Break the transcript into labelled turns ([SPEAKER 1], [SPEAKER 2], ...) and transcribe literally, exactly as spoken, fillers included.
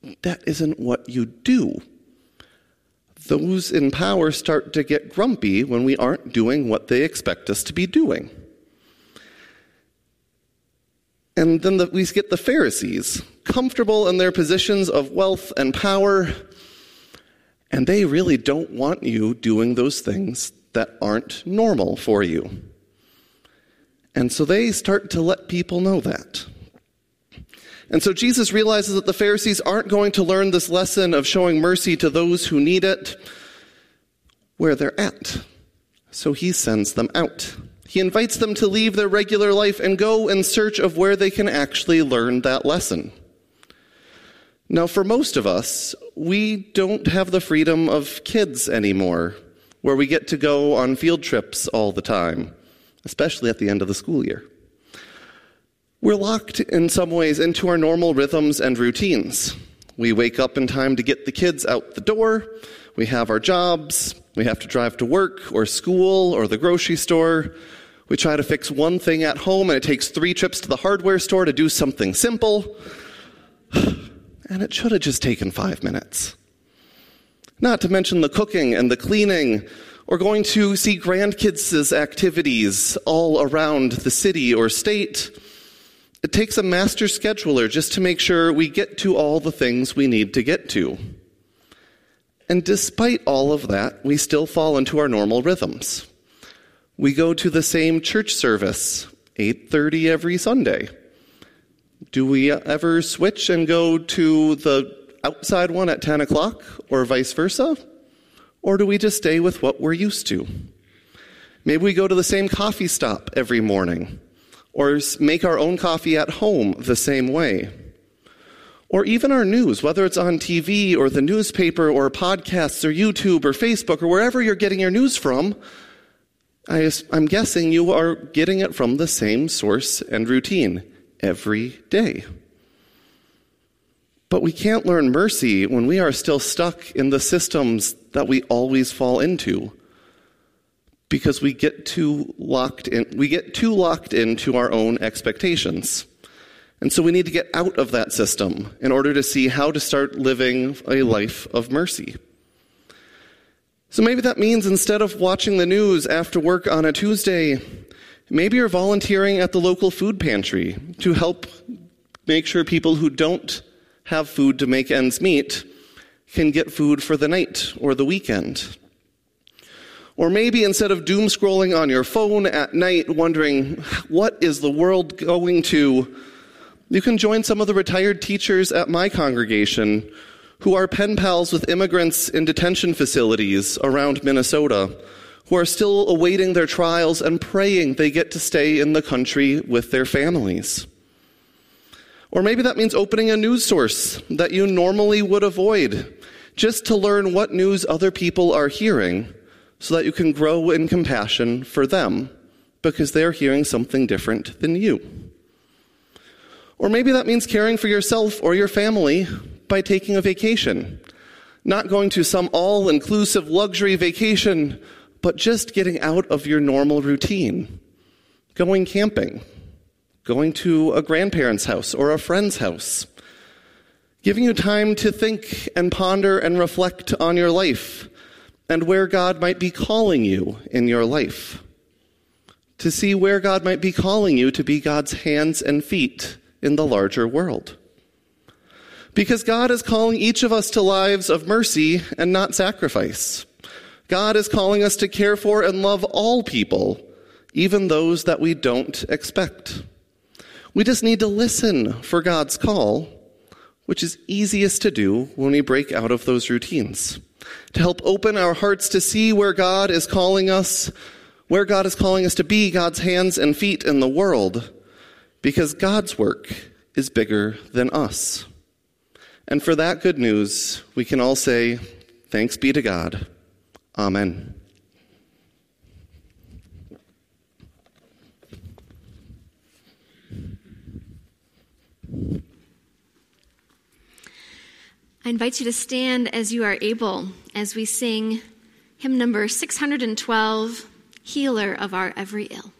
[SPEAKER 1] that isn't what you do. Those in power start to get grumpy when we aren't doing what they expect us to be doing. And then the, we get the Pharisees, comfortable in their positions of wealth and power, and they really don't want you doing those things that aren't normal for you. And so they start to let people know that. And so Jesus realizes that the Pharisees aren't going to learn this lesson of showing mercy to those who need it where they're at. So he sends them out. He invites them to leave their regular life and go in search of where they can actually learn that lesson. Now, for most of us, we don't have the freedom of kids anymore, where we get to go on field trips all the time, especially at the end of the school year. We're locked in some ways into our normal rhythms and routines. We wake up in time to get the kids out the door. We have our jobs. We have to drive to work or school or the grocery store. We try to fix one thing at home, and it takes three trips to the hardware store to do something simple. And it should have just taken five minutes. Not to mention the cooking and the cleaning, or going to see grandkids' activities all around the city or state. It takes a master scheduler just to make sure we get to all the things we need to get to. And despite all of that, we still fall into our normal rhythms. We go to the same church service, eight thirty every Sunday. Do we ever switch and go to the outside one at ten o'clock, or vice versa? Or do we just stay with what we're used to? Maybe we go to the same coffee stop every morning, or make our own coffee at home the same way. Or even our news, whether it's on T V or the newspaper or podcasts or YouTube or Facebook or wherever you're getting your news from, I, I'm guessing you are getting it from the same source and routine every day. But we can't learn mercy when we are still stuck in the systems that we always fall into, because we get too locked in, we get too locked into our own expectations. And so we need to get out of that system in order to see how to start living a life of mercy. So maybe that means instead of watching the news after work on a Tuesday, maybe you're volunteering at the local food pantry to help make sure people who don't have food to make ends meet can get food for the night or the weekend. Or maybe instead of doom scrolling on your phone at night wondering, what is the world going to, you can join some of the retired teachers at my congregation who are pen pals with immigrants in detention facilities around Minnesota, who are still awaiting their trials and praying they get to stay in the country with their families. Or maybe that means opening a news source that you normally would avoid, just to learn what news other people are hearing, so that you can grow in compassion for them, because they're hearing something different than you. Or maybe that means caring for yourself or your family by taking a vacation, not going to some all-inclusive luxury vacation, but just getting out of your normal routine, going camping, going to a grandparent's house or a friend's house, giving you time to think and ponder and reflect on your life and where God might be calling you in your life, to see where God might be calling you to be God's hands and feet in the larger world. Because God is calling each of us to lives of mercy and not sacrifice. God is calling us to care for and love all people, even those that we don't expect. We just need to listen for God's call, which is easiest to do when we break out of those routines, to help open our hearts to see where God is calling us, where God is calling us to be God's hands and feet in the world, because God's work is bigger than us. And for that good news, we can all say, thanks be to God. Amen.
[SPEAKER 2] I invite you to stand as you are able as we sing hymn number six hundred twelve, Healer of Our Every Ill.